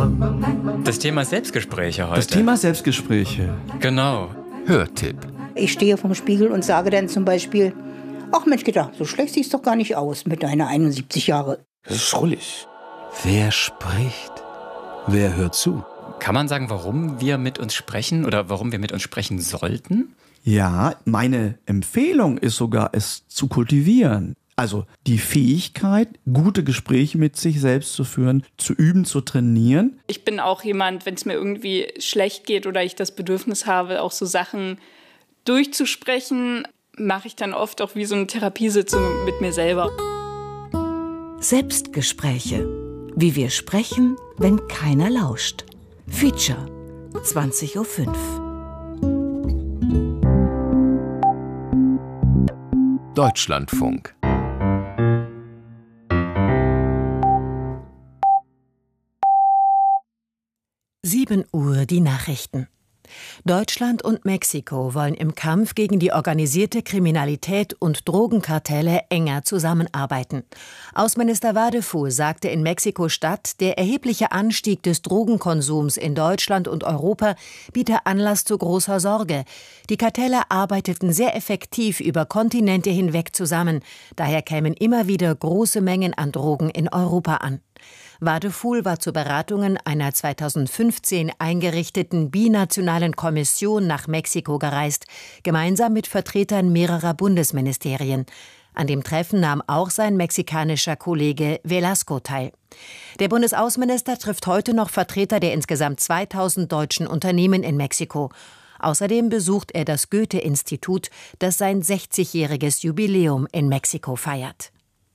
Das Thema Selbstgespräche heute. Das Thema Selbstgespräche. Genau. Hörtipp. Ich stehe vorm Spiegel und sage dann zum Beispiel: Ach Mensch, gedacht, so schlecht siehst doch gar nicht aus mit deiner 71 Jahre. Das ist schrullig. Wer spricht? Wer hört zu? Kann man sagen, warum wir mit uns sprechen oder warum wir mit uns sprechen sollten? Ja, meine Empfehlung ist sogar, es zu kultivieren. Also die Fähigkeit, gute Gespräche mit sich selbst zu führen, zu üben, zu trainieren. Ich bin auch jemand, wenn es mir irgendwie schlecht geht oder ich das Bedürfnis habe, auch so Sachen durchzusprechen, mache ich dann oft auch wie so eine Therapiesitzung mit mir selber. Selbstgespräche. Wie wir sprechen, wenn keiner lauscht. Feature. 20:05 Uhr. Deutschlandfunk. 7 Uhr die Nachrichten. Deutschland und Mexiko wollen im Kampf gegen die organisierte Kriminalität und Drogenkartelle enger zusammenarbeiten. Außenminister Wadefuhl sagte in Mexiko-Stadt, der erhebliche Anstieg des Drogenkonsums in Deutschland und Europa biete Anlass zu großer Sorge. Die Kartelle arbeiteten sehr effektiv über Kontinente hinweg zusammen. Daher kämen immer wieder große Mengen an Drogen in Europa an. Wadefuhl war zu Beratungen einer 2015 eingerichteten binationalen Kommission nach Mexiko gereist, gemeinsam mit Vertretern mehrerer Bundesministerien. An dem Treffen nahm auch sein mexikanischer Kollege Velasco teil. Der Bundesaußenminister trifft heute noch Vertreter der insgesamt 2000 deutschen Unternehmen in Mexiko. Außerdem besucht er das Goethe-Institut, das sein 60-jähriges Jubiläum in Mexiko feiert.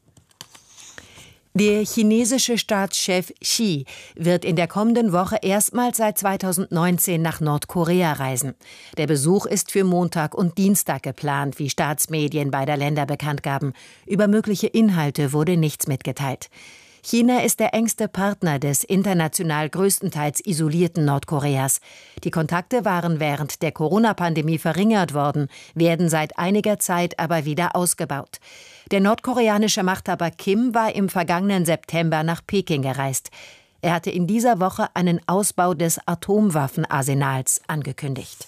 Der chinesische Staatschef Xi wird in der kommenden Woche erstmals seit 2019 nach Nordkorea reisen. Der Besuch ist für Montag und Dienstag geplant, wie Staatsmedien beider Länder bekannt gaben. Über mögliche Inhalte wurde nichts mitgeteilt. China ist der engste Partner des international größtenteils isolierten Nordkoreas. Die Kontakte waren während der Corona-Pandemie verringert worden, werden seit einiger Zeit aber wieder ausgebaut. Der nordkoreanische Machthaber Kim war im vergangenen September nach Peking gereist. Er hatte in dieser Woche einen Ausbau des Atomwaffenarsenals angekündigt.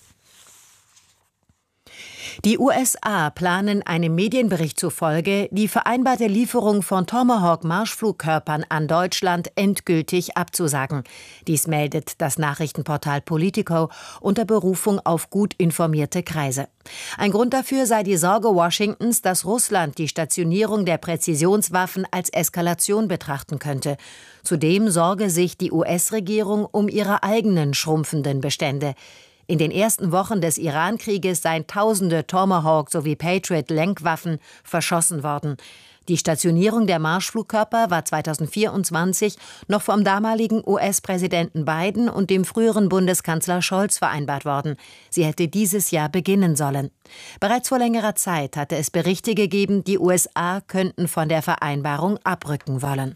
Die USA planen einem Medienbericht zufolge, die vereinbarte Lieferung von Tomahawk-Marschflugkörpern an Deutschland endgültig abzusagen. Dies meldet das Nachrichtenportal Politico unter Berufung auf gut informierte Kreise. Ein Grund dafür sei die Sorge Washingtons, dass Russland die Stationierung der Präzisionswaffen als Eskalation betrachten könnte. Zudem sorge sich die US-Regierung um ihre eigenen schrumpfenden Bestände. In den ersten Wochen des Iran-Krieges seien Tausende Tomahawk sowie Patriot-Lenkwaffen verschossen worden. Die Stationierung der Marschflugkörper war 2024 noch vom damaligen US-Präsidenten Biden und dem früheren Bundeskanzler Scholz vereinbart worden. Sie hätte dieses Jahr beginnen sollen. Bereits vor längerer Zeit hatte es Berichte gegeben, die USA könnten von der Vereinbarung abrücken wollen.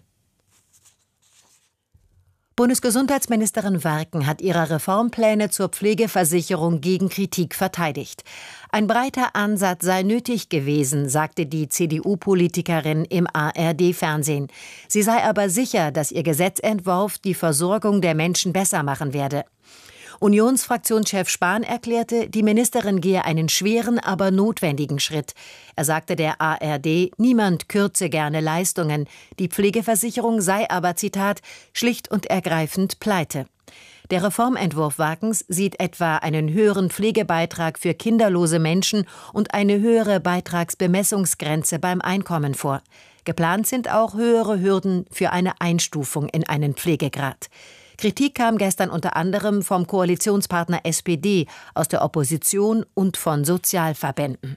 Bundesgesundheitsministerin Warken hat ihre Reformpläne zur Pflegeversicherung gegen Kritik verteidigt. Ein breiter Ansatz sei nötig gewesen, sagte die CDU-Politikerin im ARD-Fernsehen. Sie sei aber sicher, dass ihr Gesetzentwurf die Versorgung der Menschen besser machen werde. Unionsfraktionschef Spahn erklärte, die Ministerin gehe einen schweren, aber notwendigen Schritt. Er sagte der ARD, niemand kürze gerne Leistungen. Die Pflegeversicherung sei aber, Zitat, schlicht und ergreifend pleite. Der Reformentwurf Warkens sieht etwa einen höheren Pflegebeitrag für kinderlose Menschen und eine höhere Beitragsbemessungsgrenze beim Einkommen vor. Geplant sind auch höhere Hürden für eine Einstufung in einen Pflegegrad. Kritik kam gestern unter anderem vom Koalitionspartner SPD, aus der Opposition und von Sozialverbänden.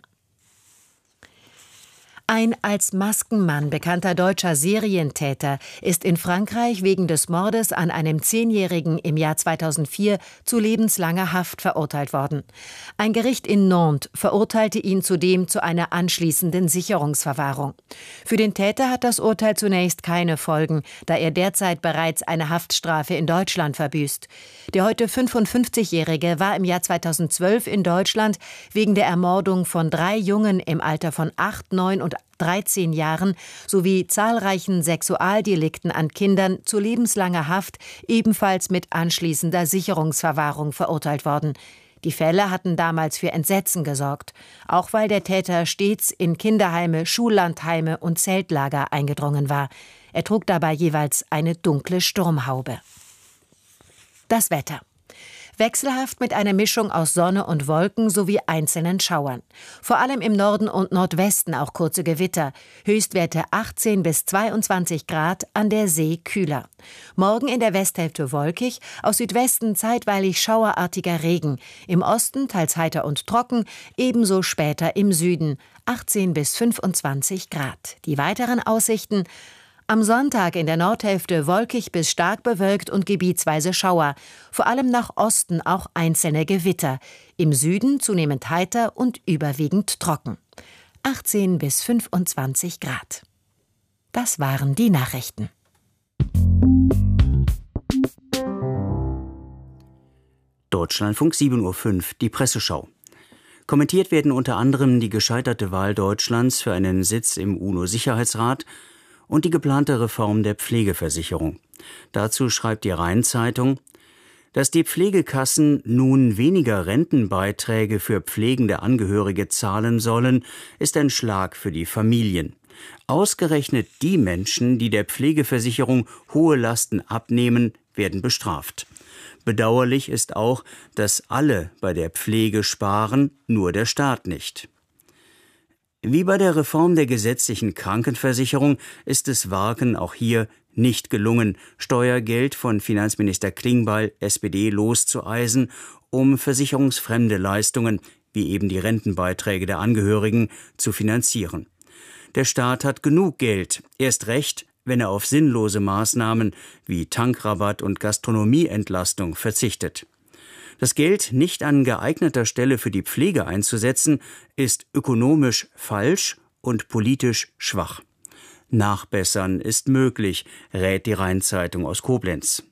Ein als Maskenmann bekannter deutscher Serientäter ist in Frankreich wegen des Mordes an einem 10-Jährigen im Jahr 2004 zu lebenslanger Haft verurteilt worden. Ein Gericht in Nantes verurteilte ihn zudem zu einer anschließenden Sicherungsverwahrung. Für den Täter hat das Urteil zunächst keine Folgen, da er derzeit bereits eine Haftstrafe in Deutschland verbüßt. Der heute 55-Jährige war im Jahr 2012 in Deutschland wegen der Ermordung von 3 Jungen im Alter von 8, 9 und 13 Jahren sowie zahlreichen Sexualdelikten an Kindern zu lebenslanger Haft, ebenfalls mit anschließender Sicherungsverwahrung verurteilt worden. Die Fälle hatten damals für Entsetzen gesorgt, auch weil der Täter stets in Kinderheime, Schullandheime und Zeltlager eingedrungen war. Er trug dabei jeweils eine dunkle Sturmhaube. Das Wetter. Wechselhaft mit einer Mischung aus Sonne und Wolken sowie einzelnen Schauern. Vor allem im Norden und Nordwesten auch kurze Gewitter. Höchstwerte 18 bis 22 Grad, an der See kühler. Morgen in der Westhälfte wolkig, aus Südwesten zeitweilig schauerartiger Regen. Im Osten teils heiter und trocken, ebenso später im Süden 18 bis 25 Grad. Die weiteren Aussichten: am Sonntag in der Nordhälfte wolkig bis stark bewölkt und gebietsweise Schauer. Vor allem nach Osten auch einzelne Gewitter. Im Süden zunehmend heiter und überwiegend trocken. 18 bis 25 Grad. Das waren die Nachrichten. Deutschlandfunk 7:05 Uhr, die Presseschau. Kommentiert werden unter anderem die gescheiterte Wahl Deutschlands für einen Sitz im UNO-Sicherheitsrat und die geplante Reform der Pflegeversicherung. Dazu schreibt die Rhein-Zeitung: Dass die Pflegekassen nun weniger Rentenbeiträge für pflegende Angehörige zahlen sollen, ist ein Schlag für die Familien. Ausgerechnet die Menschen, die der Pflegeversicherung hohe Lasten abnehmen, werden bestraft. Bedauerlich ist auch, dass alle bei der Pflege sparen, nur der Staat nicht. Wie bei der Reform der gesetzlichen Krankenversicherung ist es Warken auch hier nicht gelungen, Steuergeld von Finanzminister Klingbeil, SPD, loszueisen, um versicherungsfremde Leistungen, wie eben die Rentenbeiträge der Angehörigen, zu finanzieren. Der Staat hat genug Geld, erst recht, wenn er auf sinnlose Maßnahmen wie Tankrabatt und Gastronomieentlastung verzichtet. Das Geld nicht an geeigneter Stelle für die Pflege einzusetzen, ist ökonomisch falsch und politisch schwach. Nachbessern ist möglich, rät die Rhein-Zeitung aus Koblenz.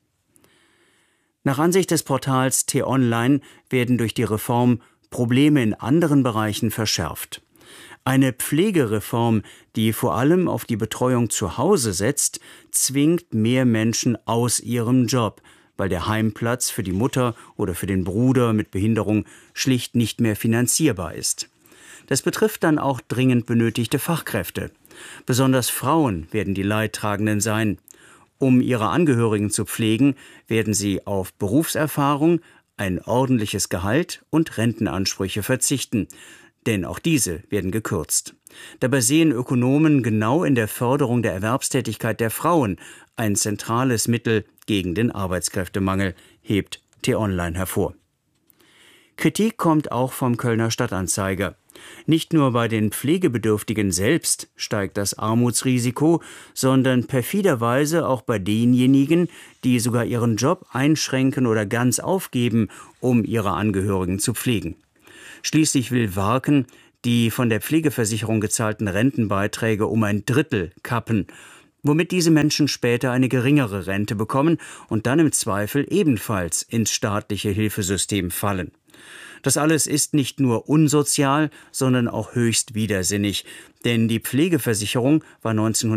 Nach Ansicht des Portals T-Online werden durch die Reform Probleme in anderen Bereichen verschärft. Eine Pflegereform, die vor allem auf die Betreuung zu Hause setzt, zwingt mehr Menschen aus ihrem Job, weil der Heimplatz für die Mutter oder für den Bruder mit Behinderung schlicht nicht mehr finanzierbar ist. Das betrifft dann auch dringend benötigte Fachkräfte. Besonders Frauen werden die Leidtragenden sein. Um ihre Angehörigen zu pflegen, werden sie auf Berufserfahrung, ein ordentliches Gehalt und Rentenansprüche verzichten. Denn auch diese werden gekürzt. Dabei sehen Ökonomen genau in der Förderung der Erwerbstätigkeit der Frauen ein zentrales Mittel gegen den Arbeitskräftemangel, hebt T-Online hervor. Kritik kommt auch vom Kölner Stadtanzeiger. Nicht nur bei den Pflegebedürftigen selbst steigt das Armutsrisiko, sondern perfiderweise auch bei denjenigen, die sogar ihren Job einschränken oder ganz aufgeben, um ihre Angehörigen zu pflegen. Schließlich will Warken die von der Pflegeversicherung gezahlten Rentenbeiträge um ein Drittel kappen, womit diese Menschen später eine geringere Rente bekommen und dann im Zweifel ebenfalls ins staatliche Hilfesystem fallen. Das alles ist nicht nur unsozial, sondern auch höchst widersinnig, denn die Pflegeversicherung war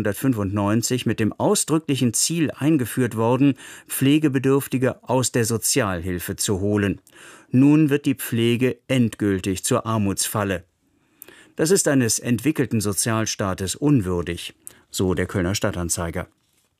1995 mit dem ausdrücklichen Ziel eingeführt worden, Pflegebedürftige aus der Sozialhilfe zu holen. Nun wird die Pflege endgültig zur Armutsfalle. Das ist eines entwickelten Sozialstaates unwürdig, so der Kölner Stadtanzeiger.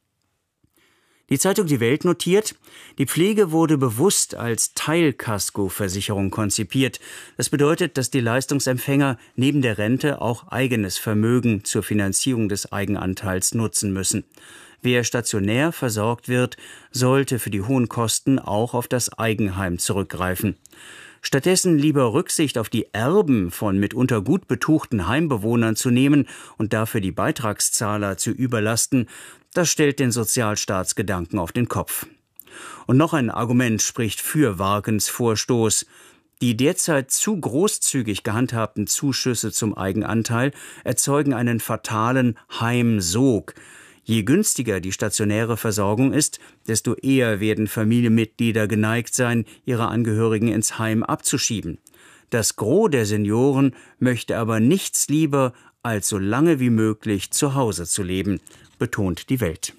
Die Zeitung Die Welt notiert, die Pflege wurde bewusst als Teilkaskoversicherung konzipiert. Das bedeutet, dass die Leistungsempfänger neben der Rente auch eigenes Vermögen zur Finanzierung des Eigenanteils nutzen müssen. Wer stationär versorgt wird, sollte für die hohen Kosten auch auf das Eigenheim zurückgreifen. Stattdessen lieber Rücksicht auf die Erben von mitunter gut betuchten Heimbewohnern zu nehmen und dafür die Beitragszahler zu überlasten, das stellt den Sozialstaatsgedanken auf den Kopf. Und noch ein Argument spricht für Warkens Vorstoß. Die derzeit zu großzügig gehandhabten Zuschüsse zum Eigenanteil erzeugen einen fatalen Heimsog. Je günstiger die stationäre Versorgung ist, desto eher werden Familienmitglieder geneigt sein, ihre Angehörigen ins Heim abzuschieben. Das Gros der Senioren möchte aber nichts lieber, als so lange wie möglich zu Hause zu leben, betont die Welt.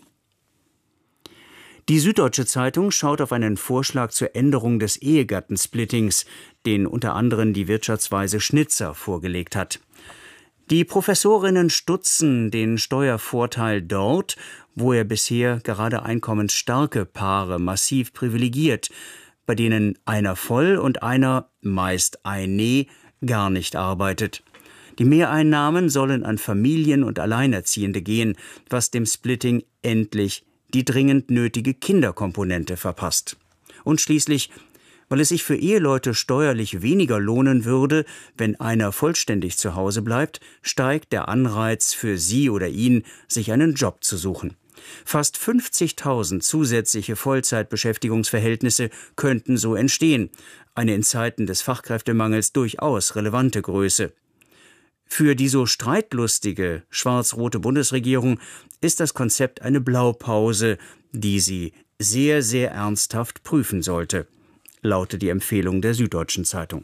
Die Süddeutsche Zeitung schaut auf einen Vorschlag zur Änderung des Ehegattensplittings, den unter anderem die Wirtschaftsweise Schnitzer vorgelegt hat. Die Professorinnen stutzen den Steuervorteil dort, wo er bisher gerade einkommensstarke Paare massiv privilegiert, bei denen einer voll und einer, meist eine, gar nicht arbeitet. Die Mehreinnahmen sollen an Familien und Alleinerziehende gehen, was dem Splitting endlich die dringend nötige Kinderkomponente verpasst. Und schließlich, weil es sich für Eheleute steuerlich weniger lohnen würde, wenn einer vollständig zu Hause bleibt, steigt der Anreiz für sie oder ihn, sich einen Job zu suchen. Fast 50.000 zusätzliche Vollzeitbeschäftigungsverhältnisse könnten so entstehen, eine in Zeiten des Fachkräftemangels durchaus relevante Größe. Für die so streitlustige schwarz-rote Bundesregierung ist das Konzept eine Blaupause, die sie sehr, sehr ernsthaft prüfen sollte, lautet die Empfehlung der Süddeutschen Zeitung.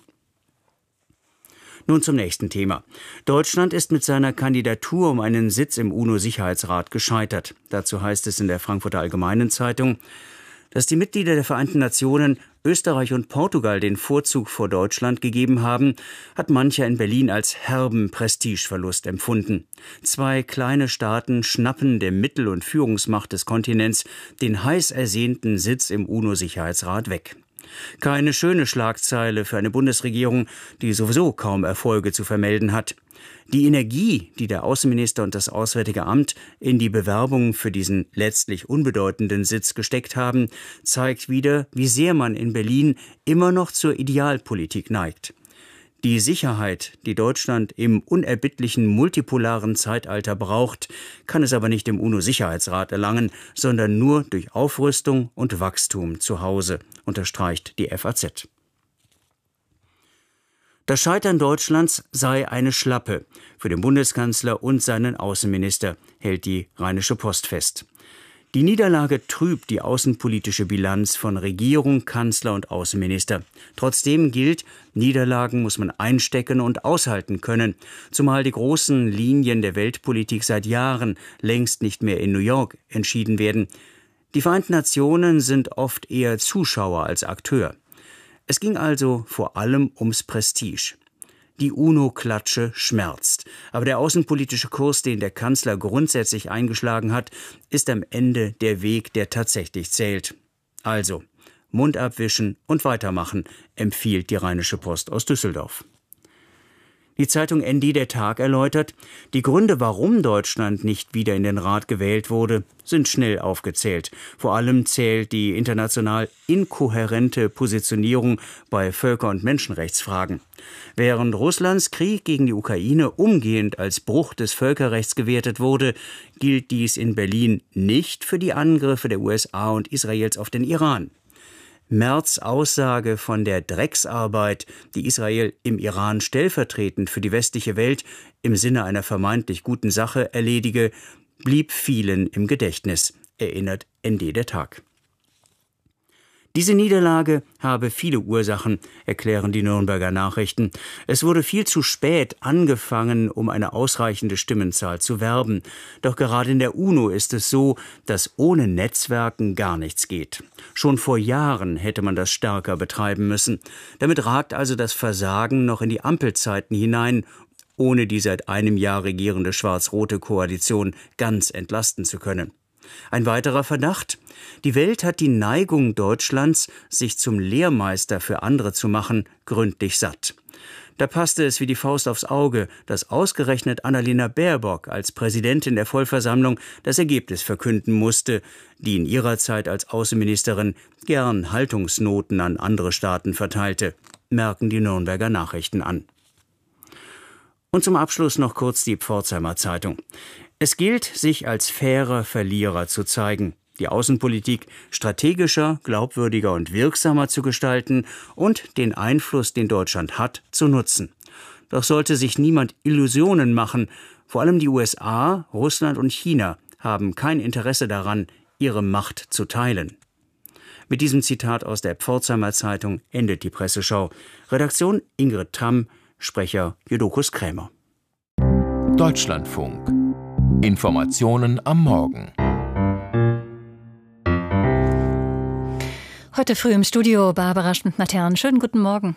Nun zum nächsten Thema. Deutschland ist mit seiner Kandidatur um einen Sitz im UNO-Sicherheitsrat gescheitert. Dazu heißt es in der Frankfurter Allgemeinen Zeitung, dass die Mitglieder der Vereinten Nationen Österreich und Portugal den Vorzug vor Deutschland gegeben haben, hat mancher in Berlin als herben Prestigeverlust empfunden. 2 kleine Staaten schnappen der Mittel- und Führungsmacht des Kontinents den heiß ersehnten Sitz im UNO-Sicherheitsrat weg. Keine schöne Schlagzeile für eine Bundesregierung, die sowieso kaum Erfolge zu vermelden hat. Die Energie, die der Außenminister und das Auswärtige Amt in die Bewerbung für diesen letztlich unbedeutenden Sitz gesteckt haben, zeigt wieder, wie sehr man in Berlin immer noch zur Idealpolitik neigt. Die Sicherheit, die Deutschland im unerbittlichen multipolaren Zeitalter braucht, kann es aber nicht im UNO-Sicherheitsrat erlangen, sondern nur durch Aufrüstung und Wachstum zu Hause, unterstreicht die FAZ. Das Scheitern Deutschlands sei eine Schlappe für den Bundeskanzler und seinen Außenminister, hält die Rheinische Post fest. Die Niederlage trübt die außenpolitische Bilanz von Regierung, Kanzler und Außenminister. Trotzdem gilt, Niederlagen muss man einstecken und aushalten können, zumal die großen Linien der Weltpolitik seit Jahren längst nicht mehr in New York entschieden werden. Die Vereinten Nationen sind oft eher Zuschauer als Akteur. Es ging also vor allem ums Prestige. Die UNO-Klatsche schmerzt. Aber der außenpolitische Kurs, den der Kanzler grundsätzlich eingeschlagen hat, ist am Ende der Weg, der tatsächlich zählt. Also, Mund abwischen und weitermachen, empfiehlt die Rheinische Post aus Düsseldorf. Die Zeitung ND der Tag erläutert, die Gründe, warum Deutschland nicht wieder in den Rat gewählt wurde, sind schnell aufgezählt. Vor allem zählt die international inkohärente Positionierung bei Völker- und Menschenrechtsfragen. Während Russlands Krieg gegen die Ukraine umgehend als Bruch des Völkerrechts gewertet wurde, gilt dies in Berlin nicht für die Angriffe der USA und Israels auf den Iran. Merz' Aussage von der Drecksarbeit, die Israel im Iran stellvertretend für die westliche Welt im Sinne einer vermeintlich guten Sache erledige, blieb vielen im Gedächtnis, erinnert ND der Tag. Diese Niederlage habe viele Ursachen, erklären die Nürnberger Nachrichten. Es wurde viel zu spät angefangen, um eine ausreichende Stimmenzahl zu werben. Doch gerade in der UNO ist es so, dass ohne Netzwerken gar nichts geht. Schon vor Jahren hätte man das stärker betreiben müssen. Damit ragt also das Versagen noch in die Ampelzeiten hinein, ohne die seit einem Jahr regierende schwarz-rote Koalition ganz entlasten zu können. Ein weiterer Verdacht: Die Welt hat die Neigung Deutschlands, sich zum Lehrmeister für andere zu machen, gründlich satt. Da passte es wie die Faust aufs Auge, dass ausgerechnet Annalena Baerbock als Präsidentin der Vollversammlung das Ergebnis verkünden musste, die in ihrer Zeit als Außenministerin gern Haltungsnoten an andere Staaten verteilte, merken die Nürnberger Nachrichten an. Und zum Abschluss noch kurz die Pforzheimer Zeitung. Es gilt, sich als fairer Verlierer zu zeigen, die Außenpolitik strategischer, glaubwürdiger und wirksamer zu gestalten und den Einfluss, den Deutschland hat, zu nutzen. Doch sollte sich niemand Illusionen machen, vor allem die USA, Russland und China haben kein Interesse daran, ihre Macht zu teilen. Mit diesem Zitat aus der Pforzheimer Zeitung endet die Presseschau. Redaktion Ingrid Tamm, Sprecher Jodokus Krämer. Deutschlandfunk. Informationen am Morgen. Heute früh im Studio Barbara Schmidt-Matern. Schönen guten Morgen.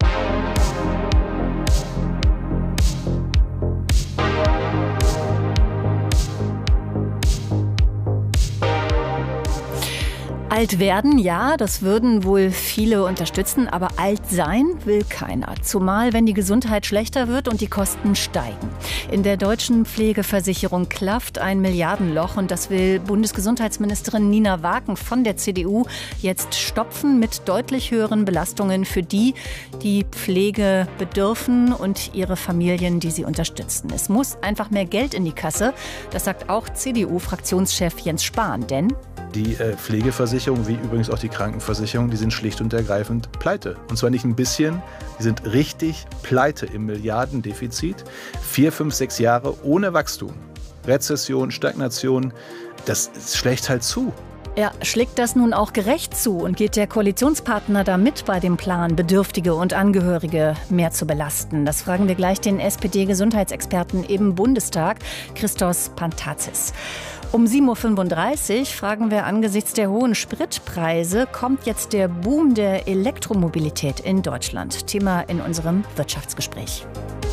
Alt werden, ja, das würden wohl viele unterstützen, aber alt sein will keiner. Zumal, wenn die Gesundheit schlechter wird und die Kosten steigen. In der deutschen Pflegeversicherung klafft ein Milliardenloch und das will Bundesgesundheitsministerin Nina Waken von der CDU jetzt stopfen mit deutlich höheren Belastungen für die, die Pflege bedürfen und ihre Familien, die sie unterstützen. Es muss einfach mehr Geld in die Kasse, das sagt auch CDU-Fraktionschef Jens Spahn, denn die Pflegeversicherung, wie übrigens auch die Krankenversicherung, die sind schlicht und ergreifend pleite. Und zwar nicht ein bisschen, die sind richtig pleite im Milliardendefizit. 4, 5, 6 Jahre ohne Wachstum. Rezession, Stagnation, das schlägt halt zu. Ja, schlägt das nun auch gerecht zu und geht der Koalitionspartner da mit bei dem Plan, Bedürftige und Angehörige mehr zu belasten? Das fragen wir gleich den SPD-Gesundheitsexperten im Bundestag, Christos Pantazis. Um 7.35 Uhr fragen wir angesichts der hohen Spritpreise, kommt jetzt der Boom der Elektromobilität in Deutschland? Thema in unserem Wirtschaftsgespräch.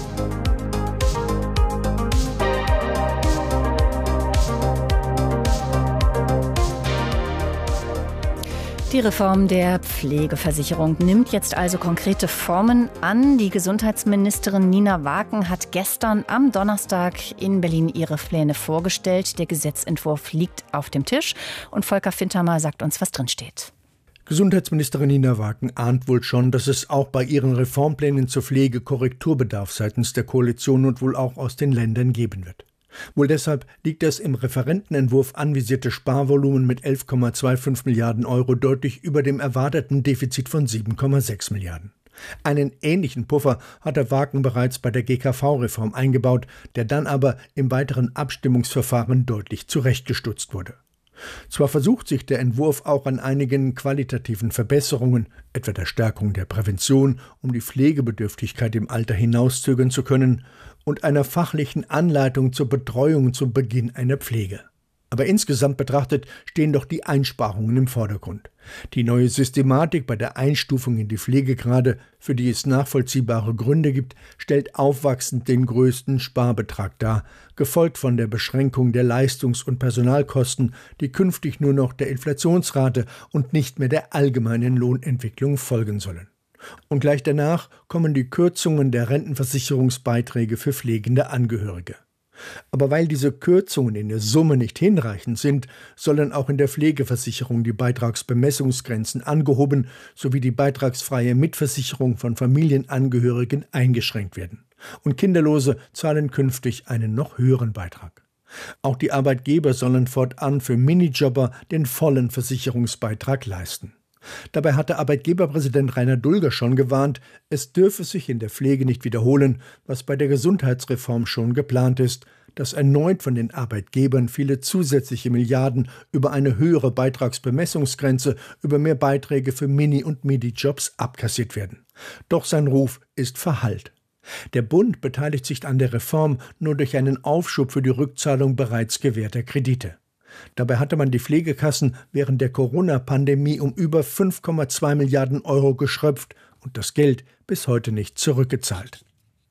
Die Reform der Pflegeversicherung nimmt jetzt also konkrete Formen an. Die Gesundheitsministerin Nina Waken hat gestern am Donnerstag in Berlin ihre Pläne vorgestellt. Der Gesetzentwurf liegt auf dem Tisch und Volker Fintermer sagt uns, was drinsteht. Gesundheitsministerin Nina Waken ahnt wohl schon, dass es auch bei ihren Reformplänen zur Pflege Korrekturbedarf seitens der Koalition und wohl auch aus den Ländern geben wird. Wohl deshalb liegt das im Referentenentwurf anvisierte Sparvolumen mit 11,25 Milliarden Euro deutlich über dem erwarteten Defizit von 7,6 Milliarden. Einen ähnlichen Puffer hat der Waken bereits bei der GKV-Reform eingebaut, der dann aber im weiteren Abstimmungsverfahren deutlich zurechtgestutzt wurde. Zwar versucht sich der Entwurf auch an einigen qualitativen Verbesserungen, etwa der Stärkung der Prävention, um die Pflegebedürftigkeit im Alter hinauszögern zu können, und einer fachlichen Anleitung zur Betreuung zum Beginn einer Pflege. Aber insgesamt betrachtet stehen doch die Einsparungen im Vordergrund. Die neue Systematik bei der Einstufung in die Pflegegrade, für die es nachvollziehbare Gründe gibt, stellt aufwachsend den größten Sparbetrag dar, gefolgt von der Beschränkung der Leistungs- und Personalkosten, die künftig nur noch der Inflationsrate und nicht mehr der allgemeinen Lohnentwicklung folgen sollen. Und gleich danach kommen die Kürzungen der Rentenversicherungsbeiträge für pflegende Angehörige. Aber weil diese Kürzungen in der Summe nicht hinreichend sind, sollen auch in der Pflegeversicherung die Beitragsbemessungsgrenzen angehoben sowie die beitragsfreie Mitversicherung von Familienangehörigen eingeschränkt werden. Und Kinderlose zahlen künftig einen noch höheren Beitrag. Auch die Arbeitgeber sollen fortan für Minijobber den vollen Versicherungsbeitrag leisten. Dabei hatte Arbeitgeberpräsident Rainer Dulger schon gewarnt, es dürfe sich in der Pflege nicht wiederholen, was bei der Gesundheitsreform schon geplant ist, dass erneut von den Arbeitgebern viele zusätzliche Milliarden über eine höhere Beitragsbemessungsgrenze, über mehr Beiträge für Mini- und Midi-Jobs abkassiert werden. Doch sein Ruf ist verhallt. Der Bund beteiligt sich an der Reform nur durch einen Aufschub für die Rückzahlung bereits gewährter Kredite. Dabei hatte man die Pflegekassen während der Corona-Pandemie um über 5,2 Milliarden Euro geschröpft und das Geld bis heute nicht zurückgezahlt.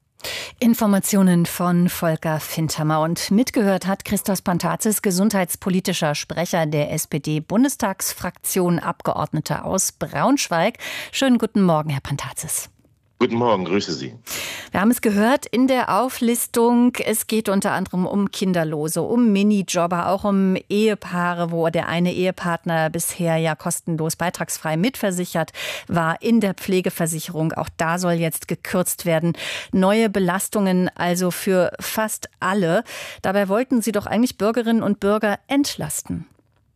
Informationen von Volker Fintermer. Und mitgehört hat Christos Pantazis, gesundheitspolitischer Sprecher der SPD-Bundestagsfraktion, Abgeordneter aus Braunschweig. Schönen guten Morgen, Herr Pantazis. Guten Morgen, grüße Sie. Wir haben es gehört in der Auflistung. Es geht unter anderem um Kinderlose, um Minijobber, auch um Ehepaare, wo der eine Ehepartner bisher ja kostenlos beitragsfrei mitversichert war in der Pflegeversicherung. Auch da soll jetzt gekürzt werden. Neue Belastungen also für fast alle. Dabei wollten Sie doch eigentlich Bürgerinnen und Bürger entlasten.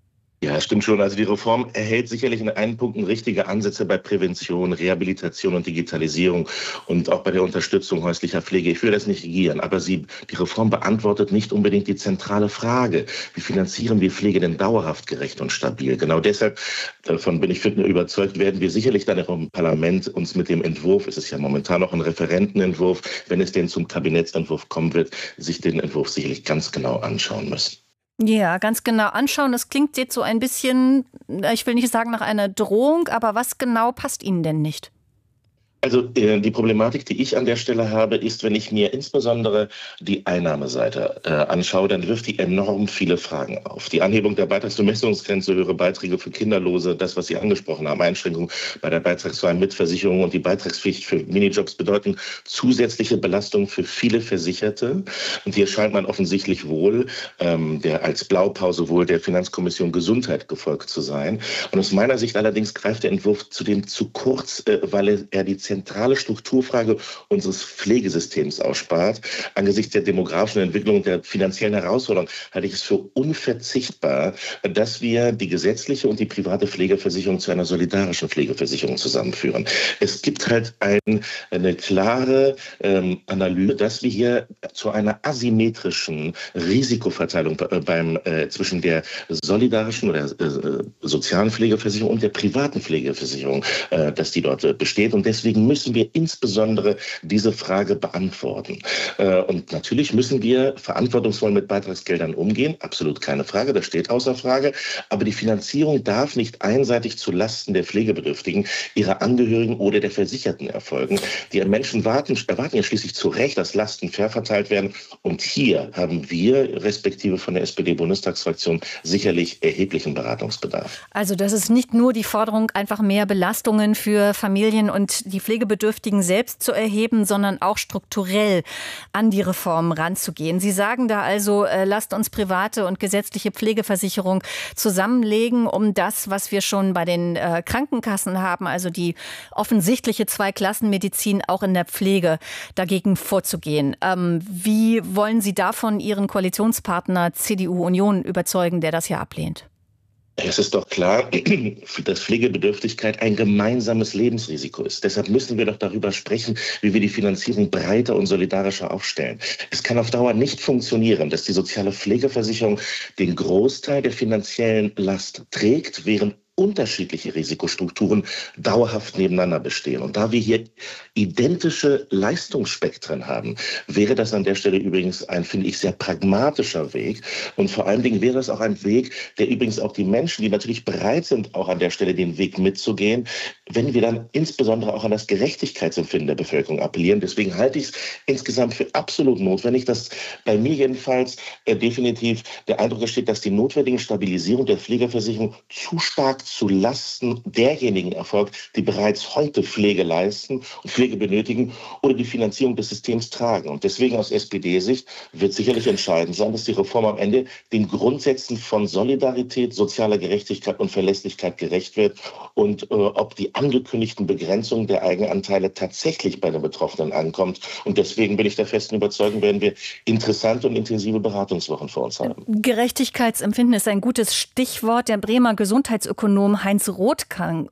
Ja, stimmt schon. Also die Reform erhält sicherlich in einigen Punkten richtige Ansätze bei Prävention, Rehabilitation und Digitalisierung und auch bei der Unterstützung häuslicher Pflege. Ich will das nicht negieren, aber die Reform beantwortet nicht unbedingt die zentrale Frage: Wie finanzieren wir Pflege denn dauerhaft, gerecht und stabil? Genau deshalb, davon bin ich überzeugt, werden wir sicherlich dann im Parlament uns mit dem Entwurf, es ist ja momentan noch ein Referentenentwurf, wenn es denn zum Kabinettsentwurf kommen wird, sich den Entwurf sicherlich ganz genau anschauen müssen. Ja, ganz genau anschauen. Das klingt jetzt so ein bisschen, ich will nicht sagen nach einer Drohung, aber was genau passt Ihnen denn nicht? Also die Problematik, die ich an der Stelle habe, ist, wenn ich mir insbesondere die Einnahmeseite anschaue, dann wirft die enorm viele Fragen auf. Die Anhebung der Beitragsbemessungsgrenze, höhere Beiträge für Kinderlose, das, was Sie angesprochen haben, Einschränkungen bei der beitragsfreien Mitversicherung und die Beitragspflicht für Minijobs bedeuten zusätzliche Belastungen für viele Versicherte. Und hier scheint man offensichtlich wohl, der als Blaupause wohl der Finanzkommission Gesundheit gefolgt zu sein. Und aus meiner Sicht allerdings greift der Entwurf zudem zu kurz, weil er die zentrale Strukturfrage unseres Pflegesystems ausspart. Angesichts der demografischen Entwicklung und der finanziellen Herausforderung halte ich es für unverzichtbar, dass wir die gesetzliche und die private Pflegeversicherung zu einer solidarischen Pflegeversicherung zusammenführen. Es gibt halt eine klare Analyse, dass wir hier zu einer asymmetrischen Risikoverteilung zwischen der solidarischen oder sozialen Pflegeversicherung und der privaten Pflegeversicherung, dass die dort besteht. Und deswegen müssen wir insbesondere diese Frage beantworten. Und natürlich müssen wir verantwortungsvoll mit Beitragsgeldern umgehen. Absolut keine Frage, das steht außer Frage. Aber die Finanzierung darf nicht einseitig zu Lasten der Pflegebedürftigen, ihrer Angehörigen oder der Versicherten erfolgen. Die Menschen erwarten ja schließlich zu Recht, dass Lasten fair verteilt werden. Und hier haben wir, respektive von der SPD-Bundestagsfraktion, sicherlich erheblichen Beratungsbedarf. Also das ist nicht nur die Forderung, einfach mehr Belastungen für Familien und die Pflegebedürftigen selbst zu erheben, sondern auch strukturell an die Reform ranzugehen. Sie sagen da also, lasst uns private und gesetzliche Pflegeversicherung zusammenlegen, um das, was wir schon bei den Krankenkassen haben, also die offensichtliche Zweiklassenmedizin auch in der Pflege, dagegen vorzugehen. Wie wollen Sie davon Ihren Koalitionspartner CDU-Union überzeugen, der das ja ablehnt? Es ist doch klar, dass Pflegebedürftigkeit ein gemeinsames Lebensrisiko ist. Deshalb müssen wir doch darüber sprechen, wie wir die Finanzierung breiter und solidarischer aufstellen. Es kann auf Dauer nicht funktionieren, dass die soziale Pflegeversicherung den Großteil der finanziellen Last trägt, während unterschiedliche Risikostrukturen dauerhaft nebeneinander bestehen. Und da wir hier identische Leistungsspektren haben, wäre das an der Stelle übrigens ein, finde ich, sehr pragmatischer Weg. Und vor allen Dingen wäre es auch ein Weg, der übrigens auch die Menschen, die natürlich bereit sind, auch an der Stelle den Weg mitzugehen, wenn wir dann insbesondere auch an das Gerechtigkeitsempfinden der Bevölkerung appellieren. Deswegen halte ich es insgesamt für absolut notwendig, dass bei mir jedenfalls definitiv der Eindruck entsteht, dass die notwendige Stabilisierung der Pflegeversicherung zu stark zu Lasten derjenigen erfolgt, die bereits heute Pflege leisten und Pflege benötigen oder die Finanzierung des Systems tragen. Und deswegen aus SPD-Sicht wird sicherlich entscheidend sein, dass die Reform am Ende den Grundsätzen von Solidarität, sozialer Gerechtigkeit und Verlässlichkeit gerecht wird und ob die angekündigten Begrenzungen der Eigenanteile tatsächlich bei den Betroffenen ankommt. Und deswegen bin ich der festen Überzeugung, werden wir interessante und intensive Beratungswochen vor uns haben. Gerechtigkeitsempfinden ist ein gutes Stichwort. Der Bremer Gesundheitsökonom Heinz Rothgang,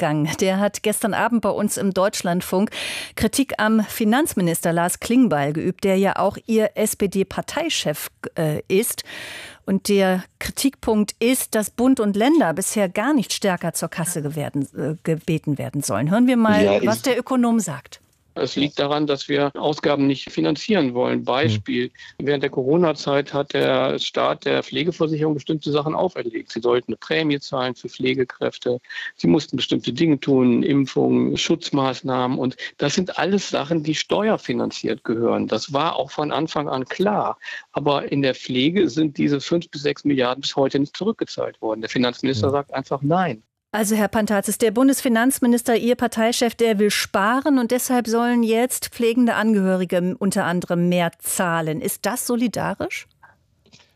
der hat gestern Abend bei uns im Deutschlandfunk Kritik am Finanzminister Lars Klingbeil geübt, der ja auch Ihr SPD-Parteichef ist. Und der Kritikpunkt ist, dass Bund und Länder bisher gar nicht stärker zur Kasse gebeten werden sollen. Hören wir mal, was der Ökonom sagt. Es liegt daran, dass wir Ausgaben nicht finanzieren wollen. Beispiel, während der Corona-Zeit hat der Staat der Pflegeversicherung bestimmte Sachen auferlegt. Sie sollten eine Prämie zahlen für Pflegekräfte. Sie mussten bestimmte Dinge tun, Impfungen, Schutzmaßnahmen. Und das sind alles Sachen, die steuerfinanziert gehören. Das war auch von Anfang an klar. Aber in der Pflege sind diese 5 bis 6 Milliarden bis heute nicht zurückgezahlt worden. Der Finanzminister sagt einfach nein. Also Herr Pantazis, der Bundesfinanzminister, Ihr Parteichef, der will sparen und deshalb sollen jetzt pflegende Angehörige unter anderem mehr zahlen. Ist das solidarisch?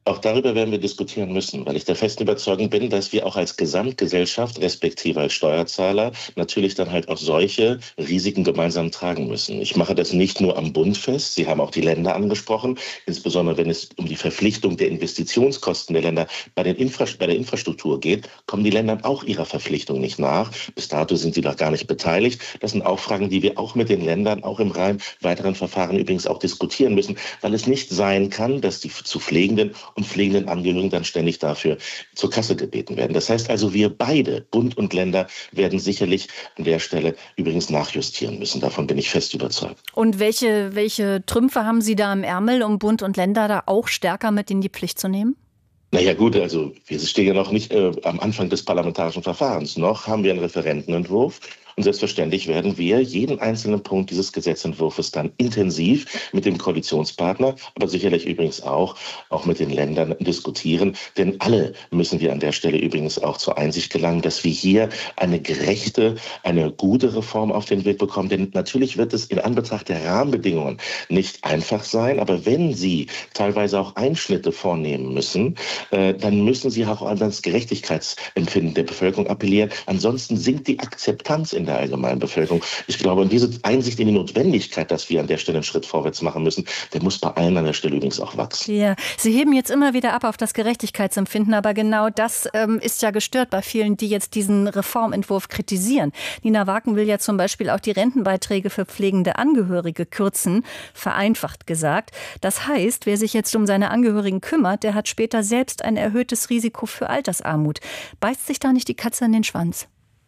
Auch darüber werden wir diskutieren müssen, weil ich der festen Überzeugung bin, dass wir auch als Gesamtgesellschaft, respektive als Steuerzahler, natürlich dann halt auch solche Risiken gemeinsam tragen müssen. Ich mache das nicht nur am Bund fest, Sie haben auch die Länder angesprochen, insbesondere wenn es um die Verpflichtung der Investitionskosten der Länder bei der Infrastruktur geht, kommen die Länder auch ihrer Verpflichtung nicht nach. Bis dato sind sie noch gar nicht beteiligt. Das sind auch Fragen, die wir auch mit den Ländern, auch im Rahmen weiteren Verfahren übrigens auch diskutieren müssen, weil es nicht sein kann, dass die zu Pflegenden und pflegenden Angehörigen dann ständig dafür zur Kasse gebeten werden. Das heißt also, wir beide, Bund und Länder, werden sicherlich an der Stelle übrigens nachjustieren müssen. Davon bin ich fest überzeugt. Und welche Trümpfe haben Sie da im Ärmel, um Bund und Länder da auch stärker mit in die Pflicht zu nehmen? Naja gut, also wir stehen ja noch nicht am Anfang des parlamentarischen Verfahrens. Noch haben wir einen Referentenentwurf. Und selbstverständlich werden wir jeden einzelnen Punkt dieses Gesetzentwurfs dann intensiv mit dem Koalitionspartner, aber sicherlich übrigens auch mit den Ländern diskutieren. Denn alle müssen wir an der Stelle übrigens auch zur Einsicht gelangen, dass wir hier eine gerechte, eine gute Reform auf den Weg bekommen. Denn natürlich wird es in Anbetracht der Rahmenbedingungen nicht einfach sein. Aber wenn Sie teilweise auch Einschnitte vornehmen müssen, dann müssen Sie auch an das Gerechtigkeitsempfinden der Bevölkerung appellieren. Ansonsten sinkt die Akzeptanz in der allgemeinen Bevölkerung. Ich glaube, und diese Einsicht in die Notwendigkeit, dass wir an der Stelle einen Schritt vorwärts machen müssen, der muss bei allen an der Stelle übrigens auch wachsen. Ja, Sie heben jetzt immer wieder ab auf das Gerechtigkeitsempfinden, aber genau das ist ja gestört bei vielen, die jetzt diesen Reformentwurf kritisieren. Nina Waken will ja zum Beispiel auch die Rentenbeiträge für pflegende Angehörige kürzen, vereinfacht gesagt. Das heißt, wer sich jetzt um seine Angehörigen kümmert, der hat später selbst ein erhöhtes Risiko für Altersarmut. Beißt sich da nicht die Katze in den Schwanz?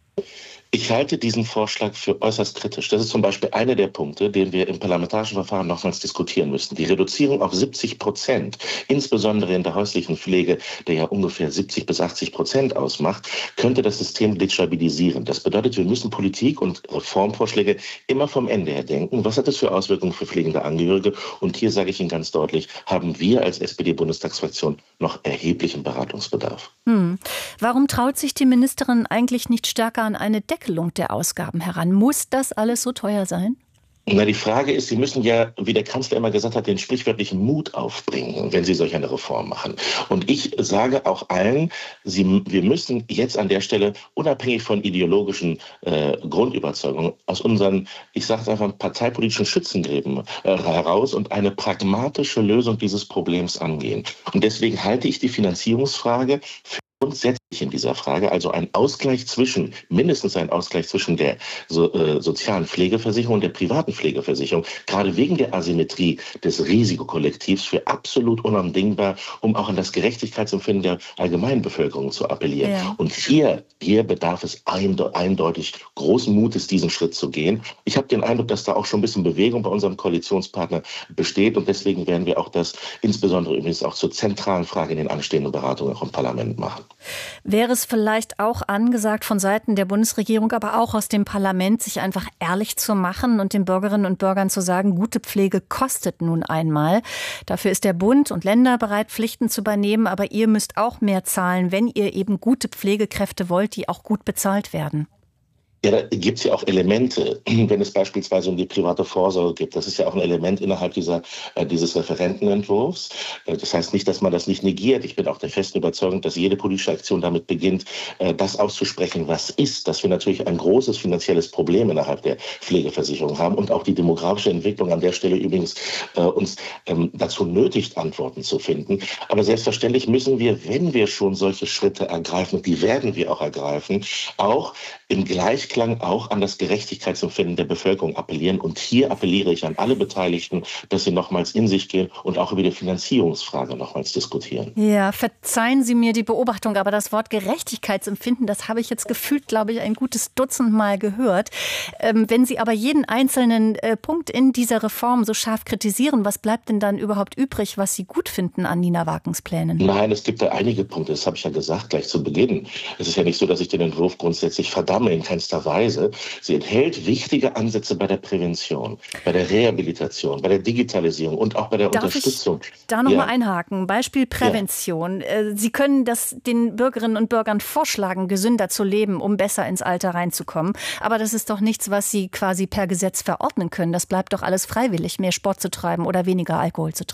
Ich halte diesen Vorschlag für äußerst kritisch. Das ist zum Beispiel einer der Punkte, den wir im parlamentarischen Verfahren nochmals diskutieren müssen. Die Reduzierung auf 70%, insbesondere in der häuslichen Pflege, der ja ungefähr 70-80% ausmacht, könnte das System destabilisieren. Das bedeutet, wir müssen Politik und Reformvorschläge immer vom Ende her denken. Was hat das für Auswirkungen für pflegende Angehörige? Und hier sage ich Ihnen ganz deutlich, haben wir als SPD-Bundestagsfraktion noch erheblichen Beratungsbedarf. Warum traut sich die Ministerin eigentlich nicht stärker an eine Deckelung der Ausgaben heran? Muss das alles so teuer sein? Na, die Frage ist, Sie müssen ja, wie der Kanzler immer gesagt hat, den sprichwörtlichen Mut aufbringen, wenn Sie solch eine Reform machen. Und ich sage auch allen, wir müssen jetzt an der Stelle, unabhängig von ideologischen Grundüberzeugungen, aus unseren, ich sage es einfach, parteipolitischen Schützengräben heraus und eine pragmatische Lösung dieses Problems angehen. Und deswegen halte ich die Finanzierungsfrage für grundsätzlich in dieser Frage, also mindestens ein Ausgleich zwischen der sozialen Pflegeversicherung und der privaten Pflegeversicherung, gerade wegen der Asymmetrie des Risikokollektivs für absolut unabdingbar, um auch an das Gerechtigkeitsempfinden der allgemeinen Bevölkerung zu appellieren. Ja. Und hier bedarf es eindeutig großen Mutes, diesen Schritt zu gehen. Ich habe den Eindruck, dass da auch schon ein bisschen Bewegung bei unserem Koalitionspartner besteht und deswegen werden wir auch das insbesondere übrigens auch zur zentralen Frage in den anstehenden Beratungen auch im Parlament machen. Wäre es vielleicht auch angesagt von Seiten der Bundesregierung, aber auch aus dem Parlament, sich einfach ehrlich zu machen und den Bürgerinnen und Bürgern zu sagen, gute Pflege kostet nun einmal. Dafür ist der Bund und Länder bereit, Pflichten zu übernehmen, aber ihr müsst auch mehr zahlen, wenn ihr eben gute Pflegekräfte wollt, die auch gut bezahlt werden. Ja, da gibt es ja auch Elemente, wenn es beispielsweise um die private Vorsorge geht. Das ist ja auch ein Element innerhalb dieses Referentenentwurfs. Das heißt nicht, dass man das nicht negiert. Ich bin auch der festen Überzeugung, dass jede politische Aktion damit beginnt, das auszusprechen, was ist. Dass wir natürlich ein großes finanzielles Problem innerhalb der Pflegeversicherung haben und auch die demografische Entwicklung an der Stelle übrigens uns dazu nötigt, Antworten zu finden. Aber selbstverständlich müssen wir, wenn wir schon solche Schritte ergreifen, die werden wir auch ergreifen, auch im Gleichklang auch an das Gerechtigkeitsempfinden der Bevölkerung appellieren. Und hier appelliere ich an alle Beteiligten, dass sie nochmals in sich gehen und auch über die Finanzierungsfrage nochmals diskutieren. Ja, verzeihen Sie mir die Beobachtung, aber das Wort Gerechtigkeitsempfinden, das habe ich jetzt gefühlt, glaube ich, ein gutes Dutzend Mal gehört. Wenn Sie aber jeden einzelnen Punkt in dieser Reform so scharf kritisieren, was bleibt denn dann überhaupt übrig, was Sie gut finden an Nina Wakens Plänen? Nein, es gibt da einige Punkte, das habe ich ja gesagt gleich zu Beginn. Es ist ja nicht so, dass ich den Entwurf grundsätzlich verdamme, in keinster Weise. Sie enthält wichtige Ansätze bei der Prävention, bei der Rehabilitation, bei der Digitalisierung und auch bei der Unterstützung. Darf ich da nochmal einhaken? Beispiel Prävention. Ja. Sie können das den Bürgerinnen und Bürgern vorschlagen, gesünder zu leben, um besser ins Alter reinzukommen. Aber das ist doch nichts, was Sie quasi per Gesetz verordnen können. Das bleibt doch alles freiwillig, mehr Sport zu treiben oder weniger Alkohol zu trinken.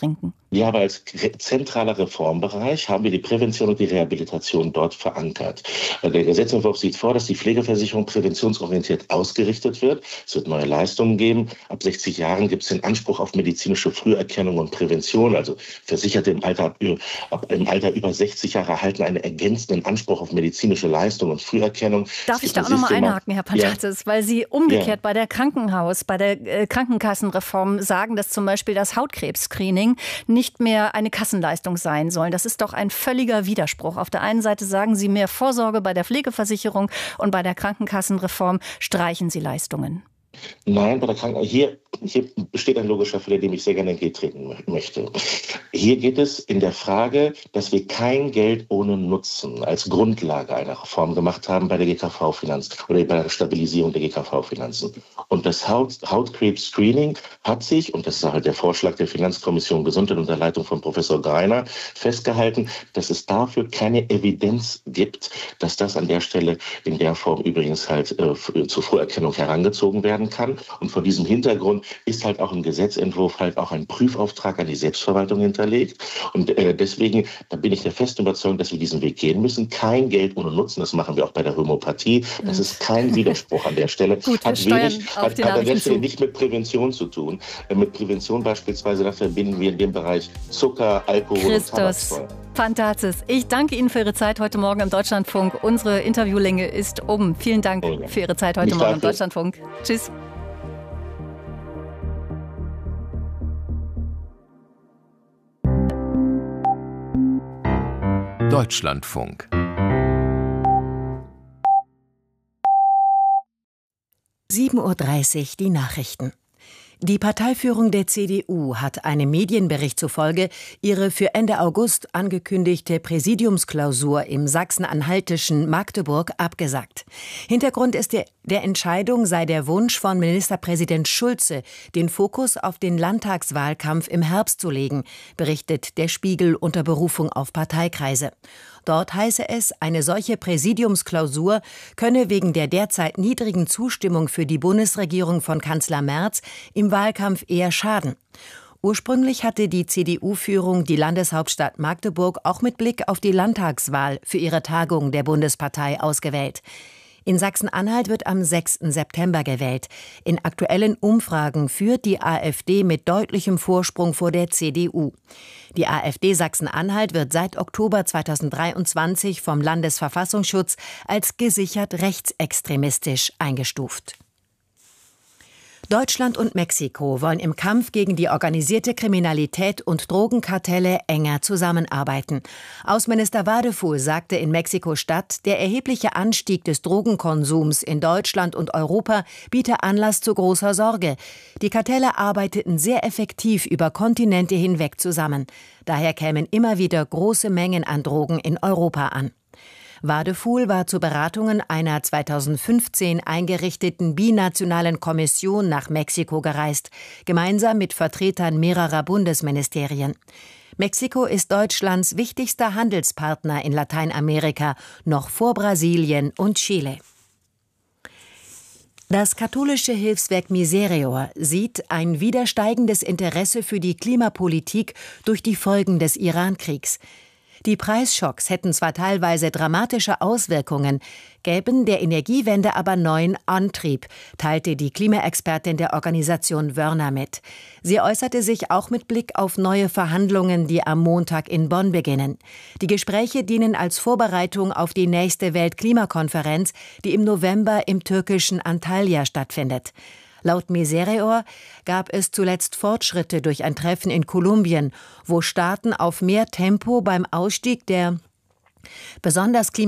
Wir haben als zentraler Reformbereich die Prävention und die Rehabilitation dort verankert. Der Gesetzentwurf sieht vor, dass die Pflegeversicherung präventionsorientiert ausgerichtet wird. Es wird neue Leistungen geben. Ab 60 Jahren gibt es den Anspruch auf medizinische Früherkennung und Prävention. Also Versicherte im Alter über 60 Jahre erhalten einen ergänzenden Anspruch auf medizinische Leistung und Früherkennung. Darf ich da auch nochmal einhaken, Herr Pantatzis, weil Sie umgekehrt bei der Krankenkassenreform sagen, dass zum Beispiel das Hautkrebs-Screening nicht mehr eine Kassenleistung sein soll. Das ist doch ein völliger Widerspruch. Auf der einen Seite sagen Sie mehr Vorsorge bei der Pflegeversicherung und bei der Krankenkassenreform streichen Sie Leistungen. Nein, bei der Hier besteht ein logischer Fehler, dem ich sehr gerne entgegentreten möchte. Hier geht es in der Frage, dass wir kein Geld ohne Nutzen als Grundlage einer Reform gemacht haben bei der GKV-Finanz oder bei der Stabilisierung der GKV-Finanzen. Und das Hautkrebs-Screening hat sich, und das ist halt der Vorschlag der Finanzkommission Gesundheit unter Leitung von Professor Greiner, festgehalten, dass es dafür keine Evidenz gibt, dass das an der Stelle in der Form übrigens halt zur Früherkennung herangezogen werden kann. Und vor diesem Hintergrund ist halt auch im Gesetzentwurf halt auch ein Prüfauftrag an die Selbstverwaltung hinterlegt. Und deswegen, da bin ich der festen Überzeugung, dass wir diesen Weg gehen müssen. Kein Geld ohne Nutzen, das machen wir auch bei der Homöopathie. Das ist kein Widerspruch an der Stelle. Gut, hat an der Stelle nicht mit Prävention zu tun. Mit Prävention beispielsweise, da verbinden wir in dem Bereich Zucker, Alkohol und Tabaksteuer. Pantatzis, ich danke Ihnen für Ihre Zeit heute Morgen im Deutschlandfunk. Unsere Interviewlänge ist um. Vielen Dank für Ihre Zeit heute Morgen im Deutschlandfunk. Tschüss. Deutschlandfunk. (7:30 Uhr) die Nachrichten. Die Parteiführung der CDU hat einem Medienbericht zufolge ihre für Ende August angekündigte Präsidiumsklausur im sachsen-anhaltischen Magdeburg abgesagt. Hintergrund ist der Entscheidung sei der Wunsch von Ministerpräsident Schulze, den Fokus auf den Landtagswahlkampf im Herbst zu legen, berichtet der Spiegel unter Berufung auf Parteikreise. Dort heiße es, eine solche Präsidiumsklausur könne wegen der derzeit niedrigen Zustimmung für die Bundesregierung von Kanzler Merz im Wahlkampf eher schaden. Ursprünglich hatte die CDU-Führung die Landeshauptstadt Magdeburg auch mit Blick auf die Landtagswahl für ihre Tagung der Bundespartei ausgewählt. In Sachsen-Anhalt wird am 6. September gewählt. In aktuellen Umfragen führt die AfD mit deutlichem Vorsprung vor der CDU. Die AfD Sachsen-Anhalt wird seit Oktober 2023 vom Landesverfassungsschutz als gesichert rechtsextremistisch eingestuft. Deutschland und Mexiko wollen im Kampf gegen die organisierte Kriminalität und Drogenkartelle enger zusammenarbeiten. Außenminister Wadefuhl sagte in Mexiko-Stadt, der erhebliche Anstieg des Drogenkonsums in Deutschland und Europa biete Anlass zu großer Sorge. Die Kartelle arbeiteten sehr effektiv über Kontinente hinweg zusammen. Daher kämen immer wieder große Mengen an Drogen in Europa an. Wadefuhl war zu Beratungen einer 2015 eingerichteten binationalen Kommission nach Mexiko gereist, gemeinsam mit Vertretern mehrerer Bundesministerien. Mexiko ist Deutschlands wichtigster Handelspartner in Lateinamerika, noch vor Brasilien und Chile. Das katholische Hilfswerk Miserior sieht ein wieder steigendes Interesse für die Klimapolitik durch die Folgen des Iran-Kriegs. Die Preisschocks hätten zwar teilweise dramatische Auswirkungen, gäben der Energiewende aber neuen Antrieb, teilte die Klimaexpertin der Organisation Wörner mit. Sie äußerte sich auch mit Blick auf neue Verhandlungen, die am Montag in Bonn beginnen. Die Gespräche dienen als Vorbereitung auf die nächste Weltklimakonferenz, die im November im türkischen Antalya stattfindet. Laut Miserior gab es zuletzt Fortschritte durch ein Treffen in Kolumbien, wo Staaten auf mehr Tempo beim Ausstieg der besonders